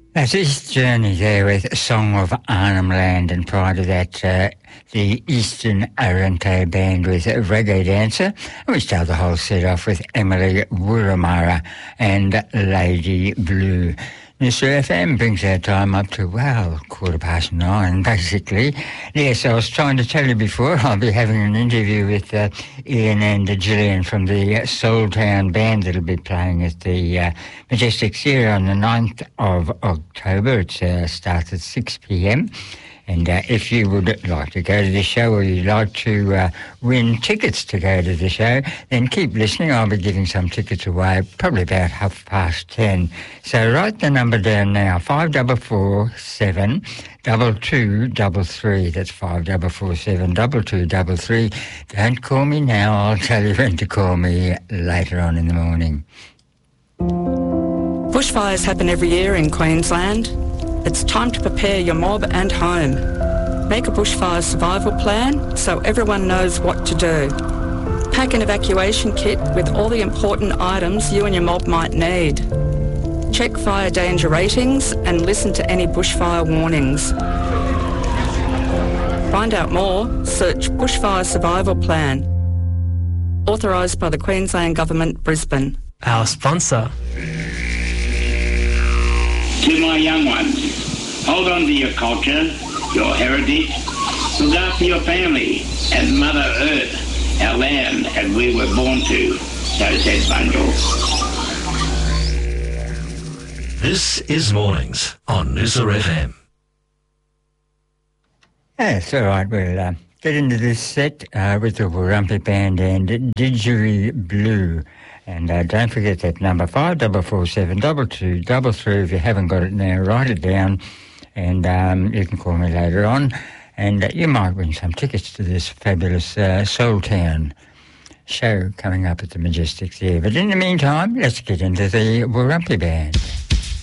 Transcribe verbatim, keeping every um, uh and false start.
That's East Journey there with Song of Arnhem Land, and prior to that, uh, the Eastern Arrante Band with Reggae Dancer. And we start the whole set off with Emily Wurramara and Lady Blue. Mister F M brings our time up to, well, quarter past nine, basically. Yes, I was trying to tell you before, I'll be having an interview with uh, Ian and Gillian from the Soul Town Band that'll be playing at the uh, Majestic Theatre on the ninth of October. It uh, starts at six p.m. And uh, if you would like to go to the show, or you'd like to uh, win tickets to go to the show, then keep listening. I'll be giving some tickets away probably about half past ten. So write the number down now, five four four seven, two two three three. That's five four four seven, two two three three. Don't call me now. I'll tell you when to call me later on in the morning. Bushfires happen every year in Queensland. It's time to prepare your mob and home. Make a bushfire survival plan so everyone knows what to do. Pack an evacuation kit with all the important items you and your mob might need. Check fire danger ratings and listen to any bushfire warnings. Find out more, search Bushfire Survival Plan. Authorised by the Queensland Government, Brisbane. Our sponsor. To my young ones, hold on to your culture, your heritage, look after your family and Mother Earth, our land, as we were born to, so said Bungle. This is Mornings on Noosa F M. Yes, all right, we'll uh, get into this set uh, with the Warumpi Band and Didgeridoo Blue. And uh, don't forget that number, five four four seven, two two three three. If you haven't got it now, write it down, and um, you can call me later on. And uh, you might win some tickets to this fabulous uh, Soul Town show coming up at the Majestic Theatre. But in the meantime, let's get into the Warumpi Band.